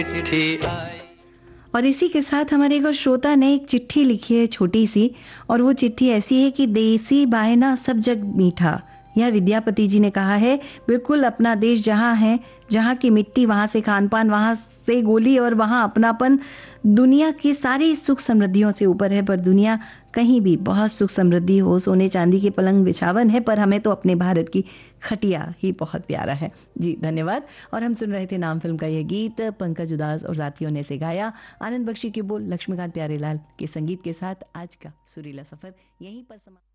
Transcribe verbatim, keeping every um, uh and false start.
चिट्ठी आई। और इसी के साथ हमारे एक और श्रोता ने एक चिट्ठी लिखी है छोटी सी, और वो चिट्ठी ऐसी है कि देसी बायना सब जग मीठा। यह विद्यापति जी ने कहा है। बिल्कुल अपना देश जहां है, जहां की मिट्टी, वहां से खान पान, वहां से गोली और वहां अपनापन दुनिया की सारी सुख समृद्धियों से ऊपर है। पर दुनिया कहीं भी बहुत सुख समृद्धि हो, सोने चांदी के पलंग बिछावन है, पर हमें तो अपने भारत की खटिया ही बहुत प्यारा है। जी धन्यवाद। और हम सुन रहे थे नाम फिल्म का यह गीत, पंकज उदास और साथियों ने इसे गाया। आनंद बख्शी के बोल, लक्ष्मीकांत प्यारेलाल के संगीत के साथ आज का सुरीला सफर यहीं पर समा